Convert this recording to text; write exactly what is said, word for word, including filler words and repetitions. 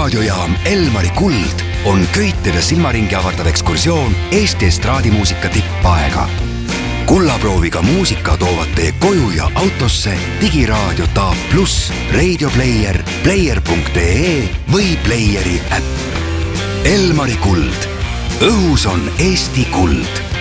raadiojaam Elmari Kuld on köited ja silmaringi avardav ekskursioon Eesti estraadimuusika tippaega. Kullaprooviga muusika toovad teie koju ja autosse digiraadio Taab Plus, Radio Player, player punkt ee või Playeri äpp. Elmari Kuld. Õhus on Eesti kuld.